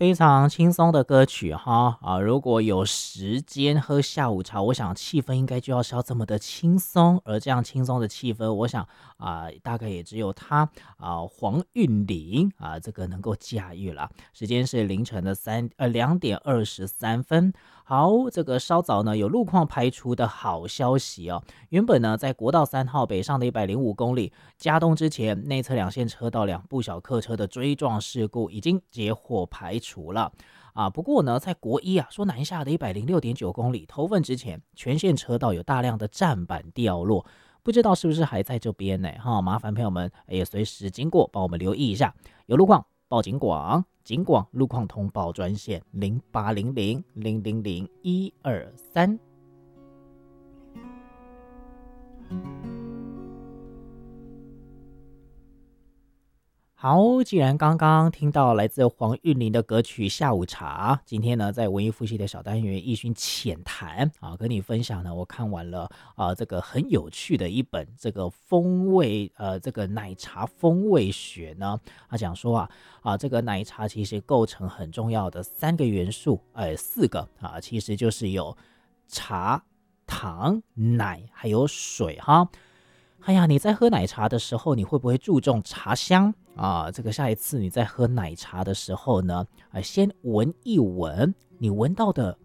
非常轻松的歌曲哈如果有时间喝下午茶，我想气氛应该就要这么的轻松，而这样轻松的气氛，我想大概也只有他黄韵玲这个能够驾驭了。时间是凌晨的2:23。好，这个稍早呢有路况排除的好消息哦。原本呢在国道3号北上的105公里加东之前，内侧两线车道2部小客车的追撞事故已经结获排除了。不过呢，在国一说南下的106.9公里头份之前，全线车道有大量的站板掉落，不知道是不是还在这边呢？麻烦朋友们也随时经过，帮我们留意一下。有路况报警广，警广路况通报专线0800000123。好，既然刚刚听到来自黄韵玲的歌曲《下午茶》，今天呢，在文艺复习的小单元《艺勋浅谈》跟你分享呢，我看完了这个很有趣的一本这个风味这个奶茶风味学呢，他讲说这个奶茶其实构成很重要的3个元素，4个其实就是有茶、糖、奶还有水哈。哎呀，你在喝奶茶的时候，你会不会注重茶香这个下一次你在喝奶茶的时候呢，先闻一闻，你闻到的